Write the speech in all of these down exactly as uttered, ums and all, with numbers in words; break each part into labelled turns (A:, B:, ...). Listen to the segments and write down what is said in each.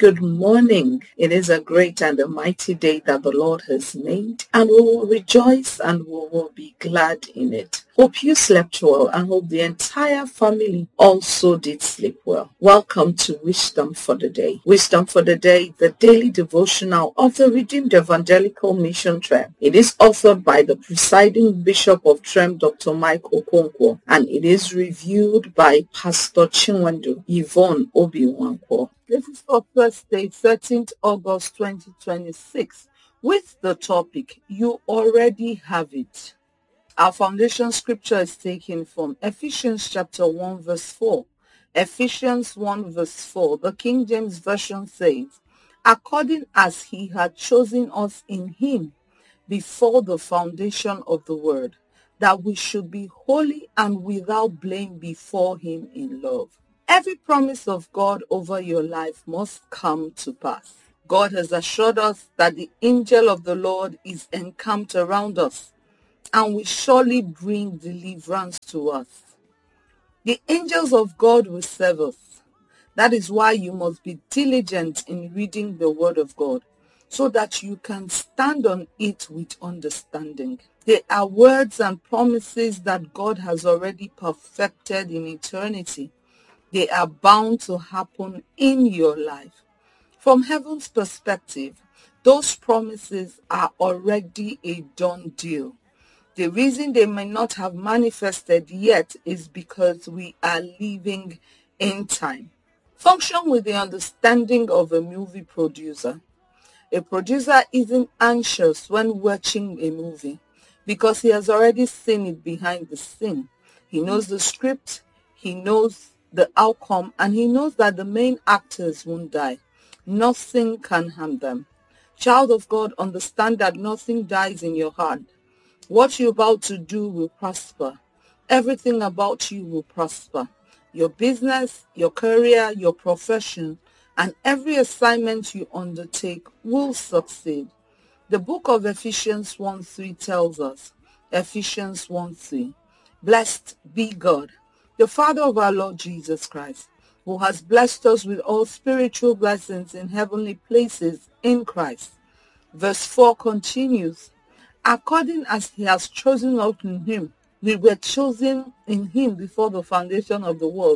A: Good morning. It is a great and a mighty day that the Lord has made, and we will rejoice and we will be glad in it. Hope you slept well and hope the entire family also did sleep well. Welcome to Wisdom for the Day. Wisdom for the Day, the daily devotional of the Redeemed Evangelical Mission Trem. It is authored by the presiding Bishop of Trem, Doctor Mike Okonkwo, and it is reviewed by Pastor Chinwendu Yvonne Obi-Nwankwo. This is for Thursday, thirteenth August twenty twenty-six, with the topic, You Already Have It. Our foundation scripture is taken from Ephesians chapter one verse four. Ephesians one verse four, the King James Version says, according as he had chosen us in him before the foundation of the world, that we should be holy and without blame before him in love. Every promise of God over your life must come to pass. God has assured us that the angel of the Lord is encamped around us and will surely bring deliverance to us. The angels of God will serve us. That is why you must be diligent in reading the word of God, so that you can stand on it with understanding. They are words and promises that God has already perfected in eternity. They are bound to happen in your life. From heaven's perspective, those promises are already a done deal. The reason they may not have manifested yet is because we are living in time. Function with the understanding of a movie producer. A producer isn't anxious when watching a movie because he has already seen it behind the scene. He knows the script, he knows the outcome, and he knows that the main actors won't die. Nothing can harm them. Child of God, understand that nothing dies in your heart. What you're about to do will prosper. Everything about you will prosper. Your business, your career, your profession, and every assignment you undertake will succeed. The book of Ephesians one three tells us, Ephesians one three, blessed be God, the Father of our Lord Jesus Christ, who has blessed us with all spiritual blessings in heavenly places in Christ. Verse four continues, according as he has chosen us in him. We were chosen in him before the foundation of the world.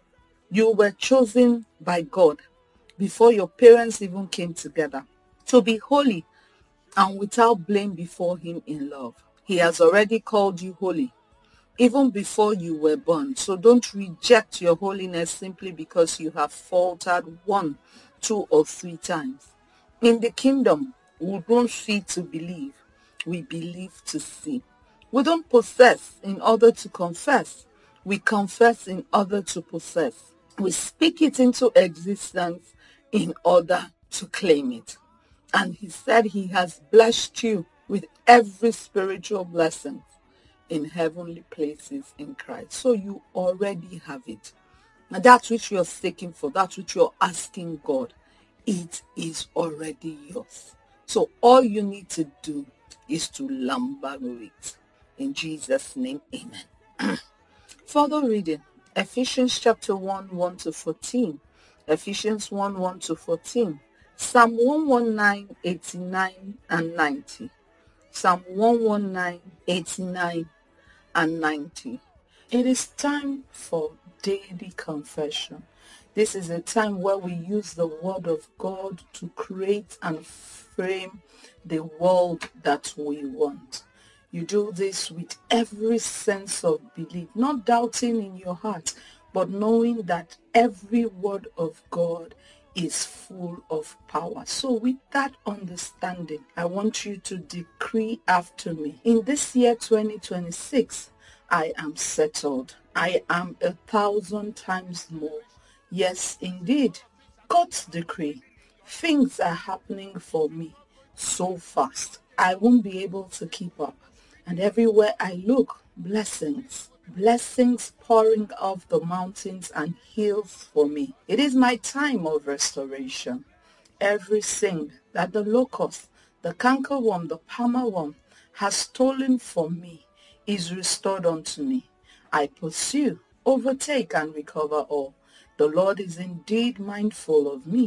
A: You were chosen by God before your parents even came together to be holy and without blame before him in love. He has already called you holy even before you were born. So don't reject your holiness simply because you have faltered one, two, or three times. In the kingdom, we don't see to believe. We believe to see. We don't possess in order to confess. We confess in order to possess. We speak it into existence in order to claim it. And he said he has blessed you with every spiritual blessing in heavenly places in Christ. So you already have it. And that which you're seeking for, that which you're asking God, it is already yours. So all you need to do is to lumbago it. In Jesus' name, amen. Further reading, Ephesians chapter one, one to fourteen. Ephesians one, one to fourteen. Psalm one nineteen, eighty-nine and ninety. Psalm one nineteen, eighty-nine and ninety. It is time for daily confession. This is a time where we use the word of God to create and frame the world that we want. You do this with every sense of belief, not doubting in your heart, but knowing that every word of God is full of power. So with that understanding, I want you to decree after me. In this year twenty twenty-six, I am settled. I am a thousand times more. Yes, indeed. God's decree. Things are happening for me so fast. I won't be able to keep up. And everywhere I look, blessings. Blessings pouring off the mountains and hills for me. It is my time of restoration. Everything that the locust, the cankerworm, the palmerworm has stolen from me is restored unto me. I pursue, overtake, and recover all. The Lord is indeed mindful of me.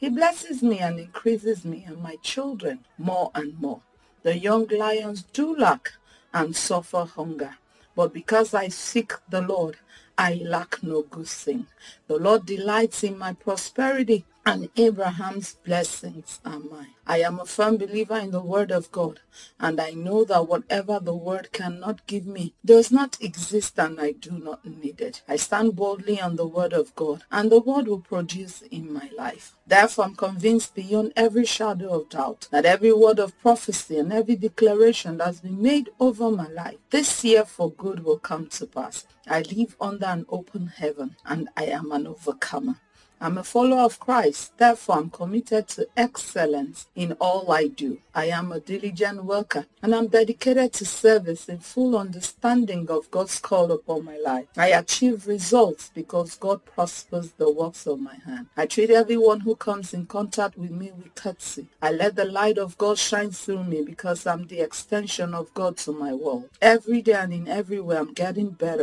A: He blesses me and increases me and my children more and more. The young lions do lack and suffer hunger, but because I seek the Lord, I lack no good thing. The Lord delights in my prosperity, and Abraham's blessings are mine. I am a firm believer in the word of God, and I know that whatever the word cannot give me does not exist, and I do not need it. I stand boldly on the word of God, and the word will produce in my life. Therefore, I'm convinced beyond every shadow of doubt that every word of prophecy and every declaration that's been made over my life this year for good will come to pass. I live under an open heaven, and I am an overcomer. I'm a follower of Christ, therefore I'm committed to excellence in all I do. I am a diligent worker, and I'm dedicated to service in full understanding of God's call upon my life. I achieve results because God prospers the works of my hand. I treat everyone who comes in contact with me with courtesy. I let the light of God shine through me because I'm the extension of God to my world. Every day and in every way I'm getting better.